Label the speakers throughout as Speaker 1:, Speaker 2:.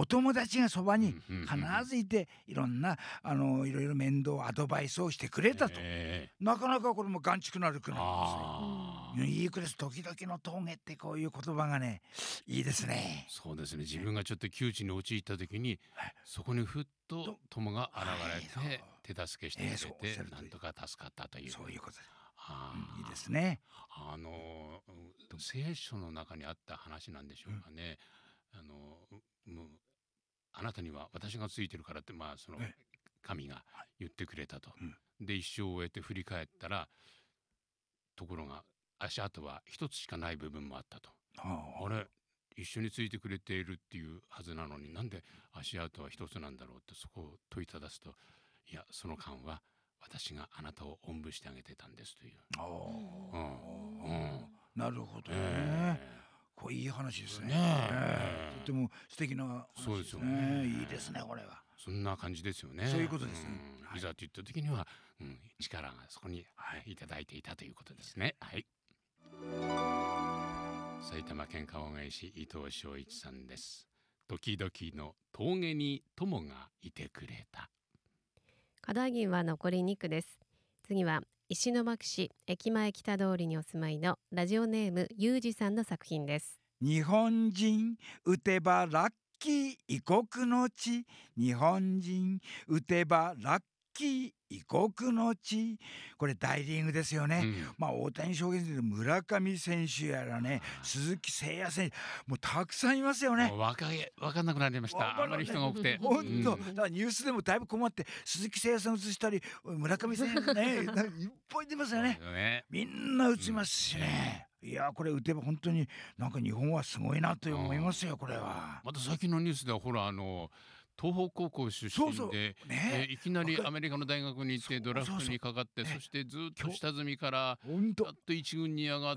Speaker 1: 友達がそばに
Speaker 2: うんうんうん
Speaker 1: 必ずいて、いろんないろいろ面倒アドバイスをしてくれたと。なかなかこれも眼蓄なる句なんですよ。いい句です。時々の峠ってこういう言葉がねいいですね。
Speaker 2: そうですね。自分がちょっと窮地に陥った時に、そこにふっと友が現れて手助けしてくれて、なんとか助かったという。
Speaker 1: そういうことです。いい
Speaker 2: い
Speaker 1: ですね。
Speaker 2: 聖書の中にあった話なんでしょうかね。もうあなたには私がついてるからって、その神が言ってくれたと。で一生を終えて振り返ったら、ところが足跡は一つしかない部分もあったと。あれ、一緒についてくれているっていうはずなのに、なんで足跡は一つなんだろうって、そこを問いただすと、いやその間は私があなたをおんぶしてあげてたんですという。
Speaker 1: なるほどね。これいい話ですね。とても素敵な話ですね。いいですねこれは。
Speaker 2: そんな感じですよね。
Speaker 1: そういうことです。
Speaker 2: いざといった時には、力がそこにいただいていたということですね。はい。埼玉県川越市伊藤昭一さんです。時々の峠に友がいてくれた。
Speaker 3: 課題銀は残り2句です。次は石巻市駅前北通りにお住まいのラジオネームゆうじさんの作品です。
Speaker 1: 日本人打てばラッキー異国の地、日本人打てばラッキー異国の地。これ大リーグですよね。大谷翔平選手、村上選手やらね、鈴木誠也選手、もうたくさんいますよね。
Speaker 2: 分かんなくなりました。あまり人が多くて。
Speaker 1: 本当、だからニュースでもだいぶ困って、鈴木誠也さん映したり、村上選手ね、いっぱい出ますよね。みんな打ちますしね。いやこれ打てば本当になんか日本はすごいなと思いますよこれは。
Speaker 2: また最近のニュースではほら東北高校出身でいきなりアメリカの大学に行ってドラフトにかかって、そしてずっと下積みからやっと一軍に上がって、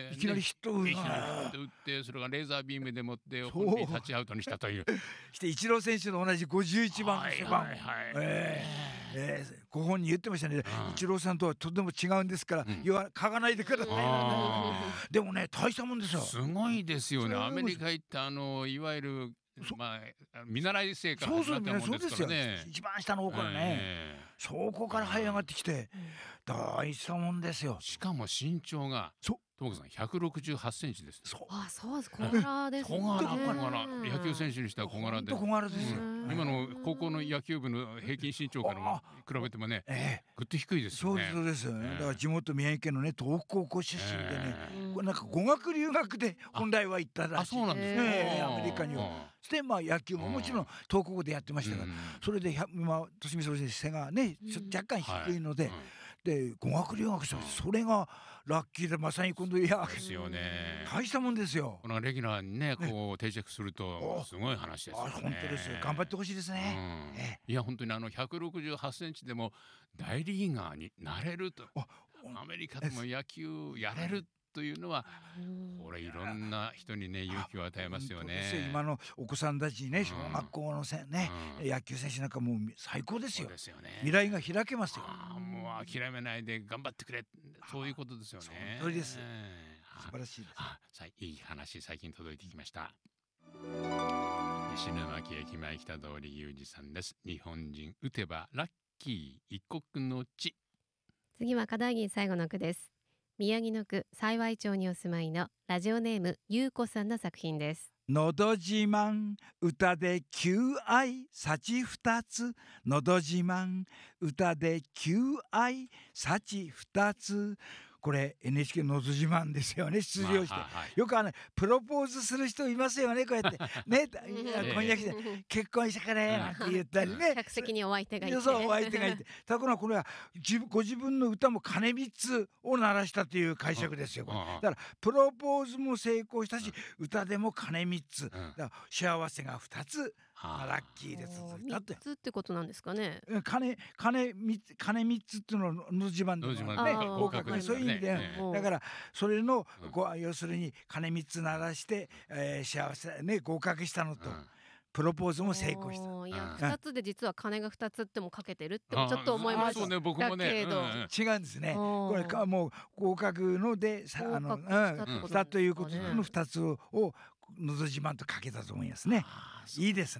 Speaker 1: いきなりヒットを打
Speaker 2: って、それがレーザービームでもって本当にタッチアウトにしたという。
Speaker 1: してイチロー選手の同じ51番の背番号、ご本人言ってましたね。イチローさんとはとても違うんですから嗅がないでください。でもね大したもんですよ。
Speaker 2: すごいですよね。アメリカ行ったいわゆる見習い生から始まったもんですからね。
Speaker 1: 一番下の方からね、そこから這い上がってきて大したもんですよ。
Speaker 2: しかも身長がともかさん168センチです。
Speaker 3: そうです。小柄ですね。
Speaker 2: 小柄。野球選手にしては小柄で。
Speaker 1: 小柄ですよ。
Speaker 2: 今の高校の野球部の平均身長から比べてもね、ぐっと低いですよね。
Speaker 1: そうですよね。だから地元宮城県のね東北高校出身でね、これなんか語学留学で本来は行ったらしい。
Speaker 2: そうなんですね。
Speaker 1: アメリカには。で野球ももちろん東高校でやってましたから、それで今俊美先生背がね若干低いので。で語学留学した、それがラッキーでまさに今度
Speaker 2: ですよね。
Speaker 1: 大したもんですよ。
Speaker 2: このレギュラーにねこう定着するとすごい話ですよね。
Speaker 1: 本当ですよ。頑張ってほしいですね。
Speaker 2: いや本当に168センチでも大リーガーになれると、アメリカでも野球やれるというのはこれいろんな人にね勇気を与えますよね。
Speaker 1: 今のお子さんたちね、小学校の野球選手なんかもう最高ですよ。未来が開けますよ。
Speaker 2: もう諦めないで頑張ってくれ、そういうことですよね。
Speaker 1: それです。素晴らしいです。
Speaker 2: いい話最近届いてきました。石巻駅前北通りゆうじさんです。日本人打てばラッキー異国の地。
Speaker 3: 次は課題銀最後の句です。宮城の区幸町にお住まいのラジオネームゆうこさんの作品です。
Speaker 1: のど自慢歌で求愛幸二つ、のど自慢歌で求愛幸二つ。これ NHK のど自慢ですよね。出場して、よくプロポーズする人いますよね。こうやってね婚約して結婚したからなんて言ったりね、
Speaker 3: 客席にお相手がいて、
Speaker 1: そうお相手がいて、ところがこれはご自分の歌も鐘3つを鳴らしたという解釈ですよ。だからプロポーズも成功したし、歌でも鐘3つ、だから幸せが2つラッキーで続いたって。
Speaker 3: 3つってことなんですかね。
Speaker 1: 鐘3つっていうのをのど自慢でね、合格で、そういう意味で、だからそれの要するに鐘3つ鳴らして幸せね合格したのと、プロポーズも成功した。
Speaker 3: いや2つで実は鐘が2つってもかけてるってちょっと思いました。
Speaker 2: そうね、僕もね。
Speaker 3: だけど
Speaker 1: 違うんですね。これもう合格のでしたということの2つをのど自慢とかけたと思いますね。いいですね。